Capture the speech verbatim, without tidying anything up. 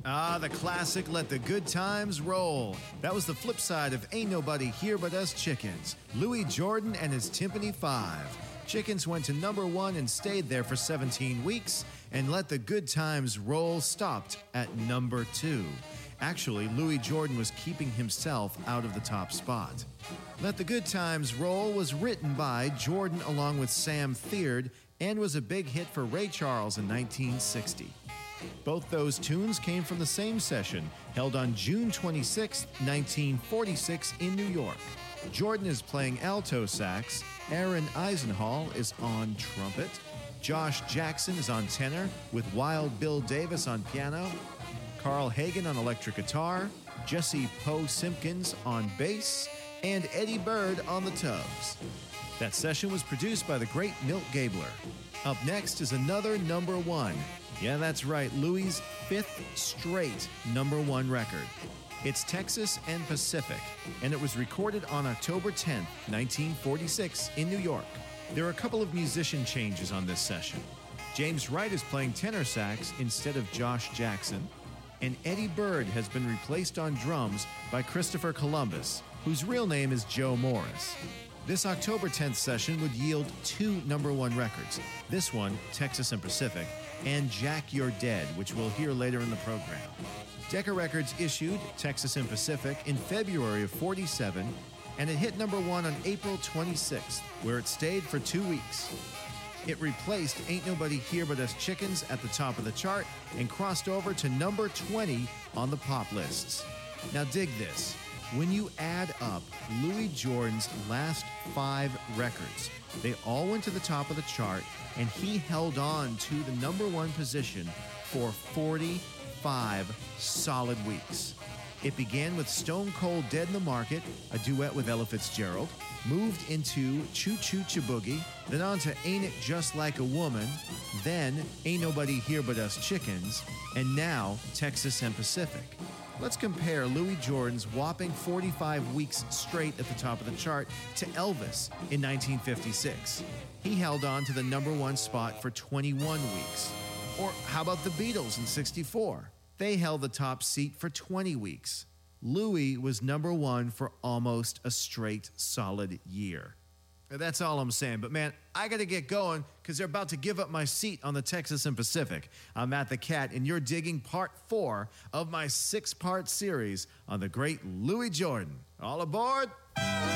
Ah, the classic Let the Good Times Roll. That was the flip side of Ain't Nobody Here But Us Chickens. Louis Jordan and his Timpani Five. Chickens went to number one and stayed there for seventeen weeks, and Let the Good Times Roll stopped at number two. Actually, Louis Jordan was keeping himself out of the top spot. Let the Good Times Roll was written by Jordan along with Sam Theard and was a big hit for Ray Charles in nineteen sixty. Both those tunes came from the same session, held on June twenty-sixth, nineteen forty-six in New York. Jordan is playing alto sax, Aaron Eisenhall is on trumpet, Josh Jackson is on tenor, with Wild Bill Davis on piano, Carl Hagen on electric guitar, Jesse Poe Simpkins on bass, and Eddie Bird on the tubs. That session was produced by the great Milt Gabler. Up next is another number one. Yeah, that's right, Louis' fifth straight number one record. It's Texas and Pacific, and it was recorded on October tenth, nineteen forty-six in New York. There are a couple of musician changes on this session. James Wright is playing tenor sax instead of Josh Jackson, and Eddie Bird has been replaced on drums by Christopher Columbus, whose real name is Joe Morris. This October tenth session would yield two number one records. This one, Texas and Pacific, and Jack You're Dead, which we'll hear later in the program. Decca Records issued Texas and Pacific in February of forty-seven, and it hit number one on April twenty-sixth, where it stayed for two weeks. It replaced Ain't Nobody Here But Us Chickens at the top of the chart and crossed over to number twenty on the pop lists. Now dig this. When you add up Louis Jordan's last five records, they all went to the top of the chart, and he held on to the number one position for forty-five solid weeks. It began with Stone Cold Dead in the Market, a duet with Ella Fitzgerald, moved into Choo Choo Chiboogie, then on to Ain't It Just Like a Woman, then Ain't Nobody Here But Us Chickens, and now Texas and Pacific. Let's compare Louis Jordan's whopping forty-five weeks straight at the top of the chart to Elvis in nineteen fifty-six. He held on to the number one spot for twenty-one weeks. Or how about the Beatles in sixty-four? They held the top seat for twenty weeks. Louis was number one for almost a straight solid year. That's all I'm saying. But man, I got to get going because they're about to give up my seat on the Texas and Pacific. I'm Matt the Cat, and you're digging part four of my six-part series on the great Louis Jordan. All aboard!